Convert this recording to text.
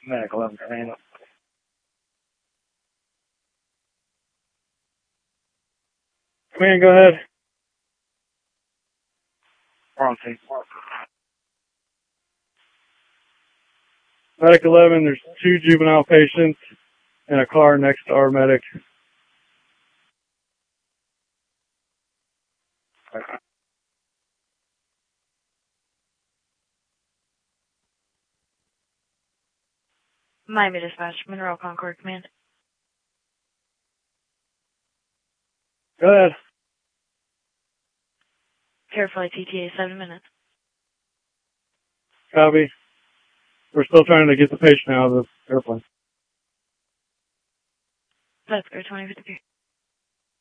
Medic 11, command. Command, go ahead. We're on scene. Medic 11, there's 2 juvenile patients in a car next to our medic. Miami Dispatch, Mineral Concord Command. Go ahead. Careflight TTA, 7 minutes. Copy. We're still trying to get the patient out of the airplane. That's good, 2053.